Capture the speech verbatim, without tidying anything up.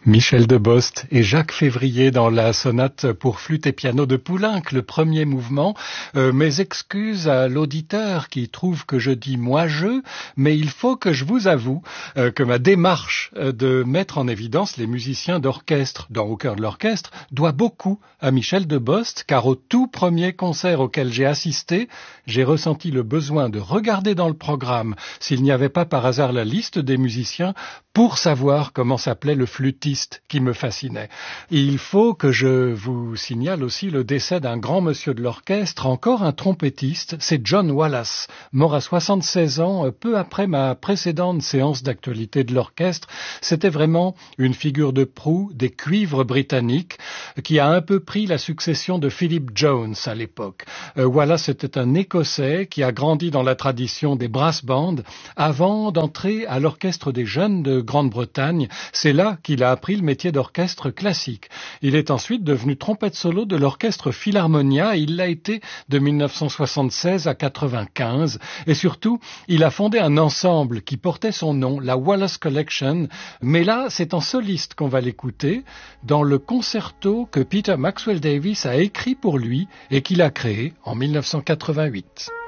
Michel Debost et Jacques Février dans la sonate pour flûte et piano de Poulenc, le premier mouvement. Euh, mes excuses à l'auditeur qui trouve que je dis moi-je, mais il faut que je vous avoue euh, que ma démarche euh, de mettre en évidence les musiciens d'orchestre dans Au cœur de l'orchestre doit beaucoup à Michel Debost, car au tout premier concert auquel j'ai assisté, j'ai ressenti le besoin de regarder dans le programme s'il n'y avait pas par hasard la liste des musiciens pour savoir comment s'appelait le flûtiste qui me fascinait. Et il faut que je vous signale aussi le décès d'un grand monsieur de l'orchestre, encore un trompettiste, c'est John Wallace, mort à soixante-seize ans, peu après ma précédente séance d'actualité de l'orchestre. C'était vraiment une figure de proue des cuivres britanniques qui a un peu pris la succession de Philip Jones à l'époque. Euh, Wallace était un Écossais qui a grandi dans la tradition des brass bands avant d'entrer à l'orchestre des jeunes de Grande-Bretagne. C'est là qu'il a appris le métier d'orchestre classique. Il est ensuite devenu trompette solo de l'orchestre Philharmonia et il l'a été de mille neuf cent soixante-seize à quatre-vingt-quinze. Et surtout, il a fondé un ensemble qui portait son nom, la Wallace Collection. Mais là, c'est en soliste qu'on va l'écouter dans le concerto que Peter Maxwell Davies a écrit pour lui et qu'il a créé en mille neuf cent quatre-vingt-huit.